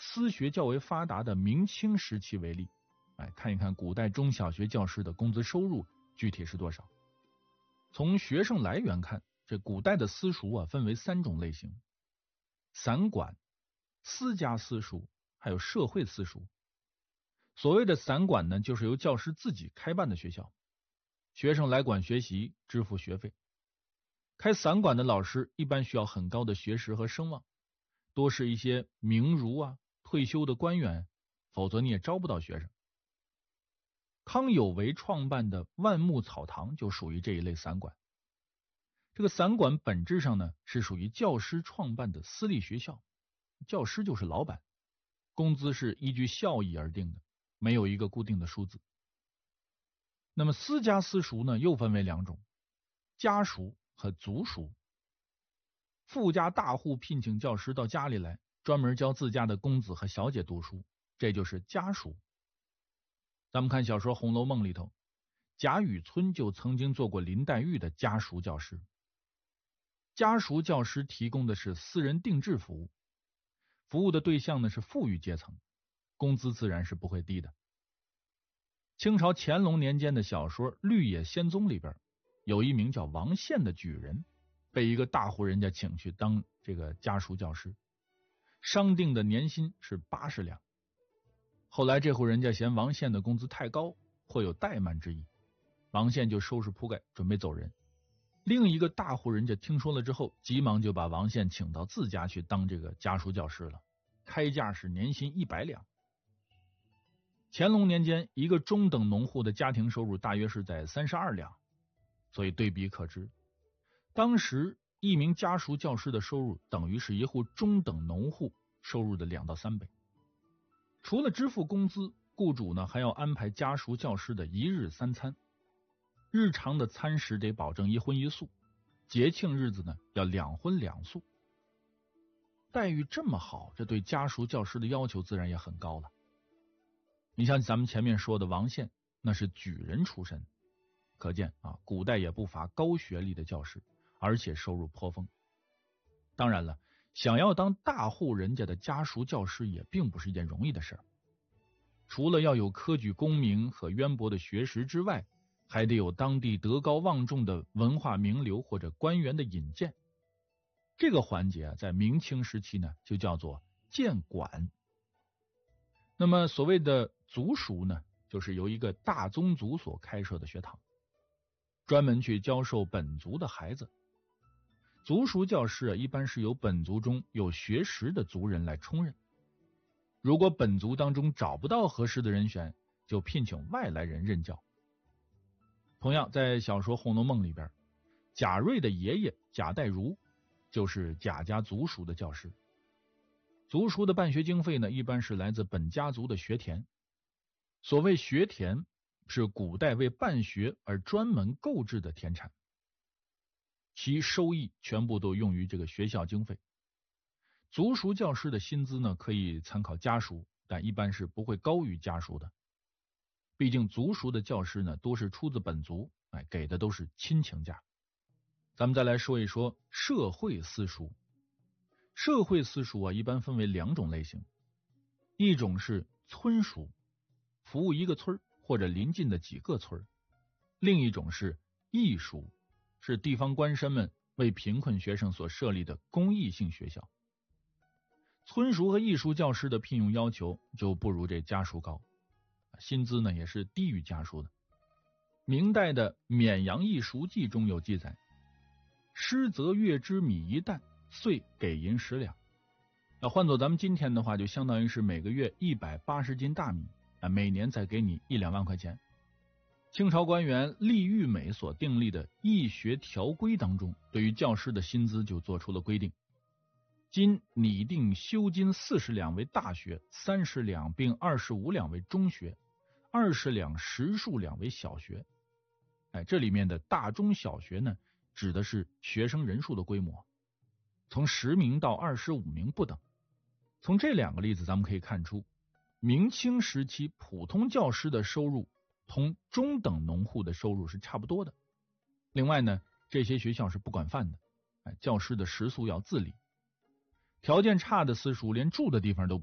私学较为发达的明清时期为例，看一看古代中小学教师的工资收入具体是多少。从学生来源看，这古代的私塾分为3种类型：散馆、私家私塾，还有社会私塾。所谓的散馆呢，就是由教师自己开办的学校，学生来馆学习，支付学费。开散馆的老师一般需要很高的学识和声望，多是一些名儒退休的官员，否则你也招不到学生。康有为创办的万木草堂就属于这一类散馆。这个散馆本质上呢，是属于教师创办的私立学校，教师就是老板，工资是依据效益而定的，没有一个固定的数字。那么私家私塾呢，又分为2种：家塾和族塾。富家大户聘请教师到家里来，专门教自家的公子和小姐读书，这就是家塾。咱们看小说《红楼梦》里头，贾雨村就曾经做过林黛玉的家塾教师。家塾教师提供的是私人定制服务，服务的对象呢是富裕阶层，工资自然是不会低的。清朝乾隆年间的小说《绿野仙踪》里边，有一名叫王宪的举人，被一个大户人家请去当这个家塾教师，商定的年薪是80两。后来这户人家嫌王宪的工资太高，或有怠慢之意，王宪就收拾铺盖准备走人。另一个大户人家听说了之后，急忙就把王宪请到自家去当这个家塾教师了，开价是年薪100两。乾隆年间，一个中等农户的家庭收入大约是在32两，所以对比可知，当时一名家塾教师的收入等于是一户中等农户收入的2到3倍。除了支付工资，雇主呢还要安排家塾教师的1日3餐，日常的餐食得保证1荤1素，节庆日子呢要2荤2素。待遇这么好，这对家塾教师的要求自然也很高了。你像咱们前面说的王宪，那是举人出身，可见古代也不乏高学历的教师，而且收入颇丰。当然了，想要当大户人家的家塾教师也并不是一件容易的事儿。除了要有科举功名和渊博的学识之外，还得有当地德高望重的文化名流或者官员的引荐。这个环节在明清时期呢，就叫做荐馆。那么所谓的族塾呢，就是由一个大宗族所开设的学堂，专门去教授本族的孩子。族塾教师一般是由本族中有学识的族人来充任。如果本族当中找不到合适的人选，就聘请外来人任教。同样，在小说《红楼梦》里边，贾瑞的爷爷贾代儒就是贾家族塾的教师。族塾的办学经费呢，一般是来自本家族的学田。所谓学田，是古代为办学而专门购置的田产，其收益全部都用于这个学校经费。族塾教师的薪资呢，可以参考家塾，但一般是不会高于家塾的。毕竟族塾的教师呢，多是出自本族，给的都是亲情价。咱们再来说一说社会私塾。社会私塾一般分为2种类型，一种是村塾，服务一个村或者邻近的几个村；另一种是义塾，是地方官绅们为贫困学生所设立的公益性学校。村塾和义塾教师的聘用要求就不如这家塾高，薪资呢也是低于家塾的。明代的《沔阳义塾记》中有记载，师则月之米1担，岁给银10两。那换做咱们今天的话，就相当于是每个月180斤大米，每年再给你1-2万块钱。清朝官员厉玉美所订立的义学条规当中，对于教师的薪资就做出了规定。今拟定修金40两为大学，30两并25两为中学，20两10数两为小学。这里面的大中小学呢，指的是学生人数的规模，从10名到25名不等。从这2个例子咱们可以看出，明清时期普通教师的收入同中等农户的收入是差不多的。另外呢，这些学校是不管饭的，教师的食宿要自理。条件差的私塾连住的地方都